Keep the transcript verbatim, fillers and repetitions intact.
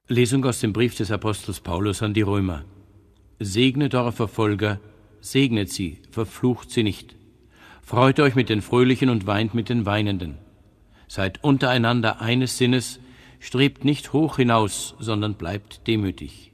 Lesung aus dem Brief des Apostels Paulus an die Römer. Segnet eure Verfolger, segnet sie, verflucht sie nicht. Freut euch mit den Fröhlichen und weint mit den Weinenden. Seid untereinander eines Sinnes, strebt nicht hoch hinaus, sondern bleibt demütig.